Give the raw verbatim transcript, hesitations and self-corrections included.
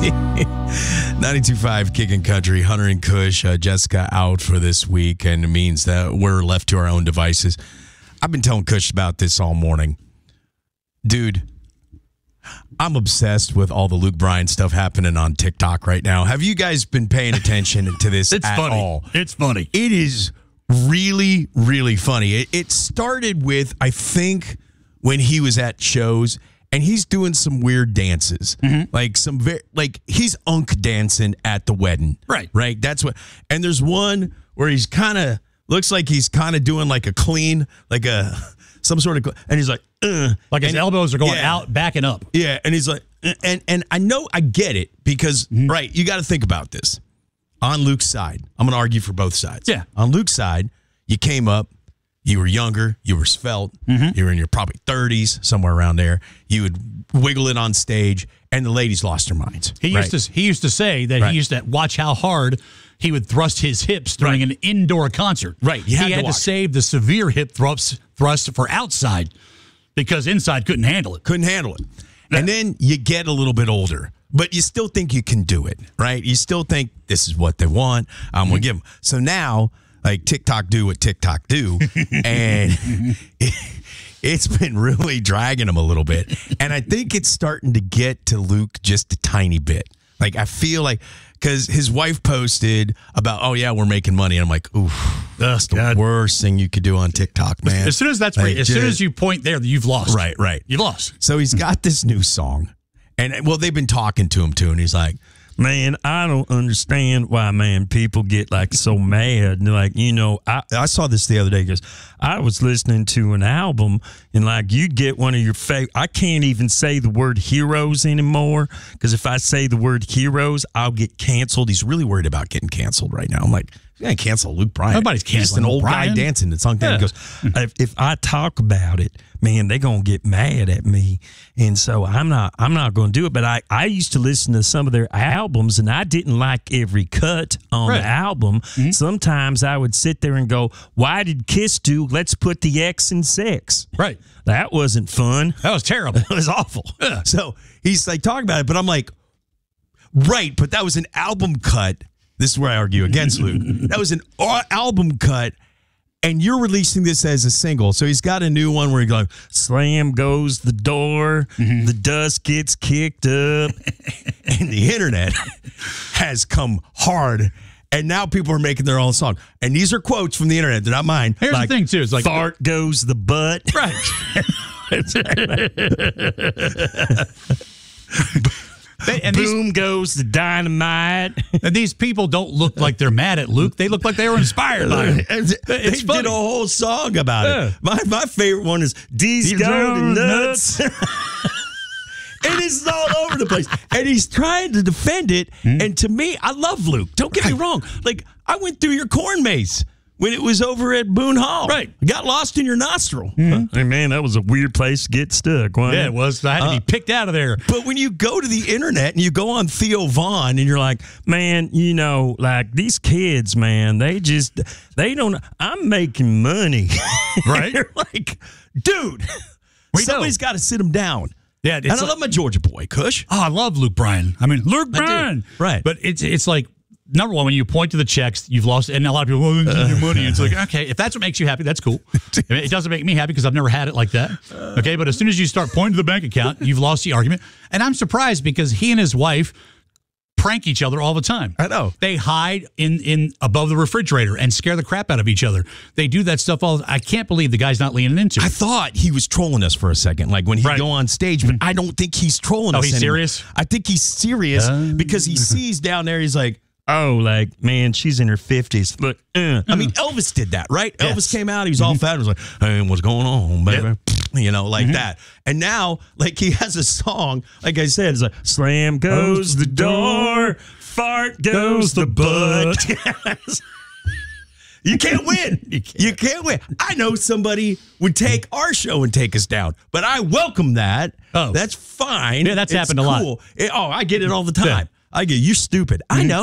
ninety-two point five Kicking Country, Hunter and Kush, uh, Jessica out for this week, and it means that we're left to our own devices. I've been telling Kush about this all morning. Dude, I'm obsessed with all the Luke Bryan stuff happening on TikTok right now. Have you guys been paying attention to this it's at funny. all? It's funny. It is really, really funny. It, it started with, I think, when he was at shows, and he's doing some weird dances. Mm-hmm. Like some very, like he's unk dancing at the wedding. Right. Right. That's what, and there's one where he's kind of, looks like he's kind of doing like a clean, like a, some sort of, and he's like, uh, like his and, elbows are going yeah. out, backing up. Yeah. And he's like, and, and I know I get it because, mm-hmm. right, you got to think about this. On Luke's side, I'm going to argue for both sides. Yeah. On Luke's side, you came up, you were younger, you were svelte, mm-hmm. you were in your probably thirties, somewhere around there. You would wiggle it on stage, and the ladies lost their minds. He right? used to he used to say that right. he used to watch how hard he would thrust his hips during right. an indoor concert. Right. He had, had to, to save the severe hip thrust thrust for outside because inside couldn't handle it. Couldn't handle it. Yeah. And then you get a little bit older, but you still think you can do it, right? You still think this is what they want. I'm mm-hmm. going to give them. So now, like TikTok do what TikTok do, and it, it's been really dragging him a little bit. And I think it's starting to get to Luke just a tiny bit. Like, I feel like, because his wife posted about, oh, yeah, we're making money. And I'm like, oof, that's the God. worst thing you could do on TikTok, man. As soon as that's like, right, as just, soon as you point there, you've lost. Right, right. You've lost. So he's got this new song. And, well, they've been talking to him, too. And he's like, man, I don't understand why, man, people get, like, so mad. And, like, you know, I, I saw this the other day because I was listening to an album, and, like, you get one of your favorite. I can't even say the word heroes anymore because if I say the word heroes, I'll get canceled. He's really worried about getting canceled right now. I'm like, you're going to cancel Luke Bryan. Nobody's canceling He's just an old Bryan. guy dancing to something. Yeah. He goes, if, if I talk about it, man, they're going to get mad at me. And so I'm not I'm not going to do it. But I, I used to listen to some of their albums, and I didn't like every cut on right. the album. Mm-hmm. Sometimes I would sit there and go, why did Kiss do Let's Put the X in Sex? Right. That wasn't fun. That was terrible. It was awful. Yeah. So he's like talking about it, but I'm like, right, but that was an album cut. This is where I argue against Luke. That was an album cut, and you're releasing this as a single. So he's got a new one where he goes, slam goes the door, mm-hmm. the dust gets kicked up, and the internet has come hard. And now people are making their own song. And these are quotes from the internet. They're not mine. Here's like, the thing, too. It's like, fart goes the butt. Right. They, and Boom these, goes the dynamite. And these people don't look like they're mad at Luke. They look like they were inspired by him. It's they funny. did a whole song about yeah. it. My my favorite one is D's Going Nuts. And it's all over the place. And he's trying to defend it. Mm-hmm. And to me, I love Luke. Don't get me wrong. Like, I went through your corn maze when it was over at Boone Hall. Right. Got lost in your nostril. Mm-hmm. Hey, man, that was a weird place to get stuck. Wasn't yeah, it? it was. I had to uh, be picked out of there. But when you go to the internet and you go on Theo Vaughn and you're like, man, you know, like these kids, man, they just, they don't, I'm making money. Right. You're like, dude, we somebody's got to sit them down. Yeah. And I like, love my Georgia boy, Kush. Oh, I love Luke Bryan. I mean, Luke Bryan. Right. But it's it's like, number one, when you point to the checks, you've lost, and a lot of people, well, it's your money. It's like, okay, if that's what makes you happy, that's cool. I mean, it doesn't make me happy because I've never had it like that. Okay, but as soon as you start pointing to the bank account, you've lost the argument. And I'm surprised because he and his wife prank each other all the time. I know. They hide in, in above the refrigerator and scare the crap out of each other. They do that stuff all. I can't believe the guy's not leaning into it. I thought he was trolling us for a second, like when he'd right. go on stage, but I don't think he's trolling oh, us. Oh, he's anymore. serious? I think he's serious uh, because he sees down there, he's like, oh, like, man, she's in her fifties. Look, uh. I mean, Elvis did that, right? Yes. Elvis came out, he was all mm-hmm. fat, and was like, hey, what's going on, baby? Yep. You know, like mm-hmm. that. And now, like, he has a song, like I said, it's like, slam goes the door, fart goes the butt. You can't win. You can't. you can't win. I know somebody would take our show and take us down, but I welcome that. Oh. That's fine. Yeah, that's it's happened a cool. lot. It, oh, I get it all the time. Yeah. I get, you're stupid. I know.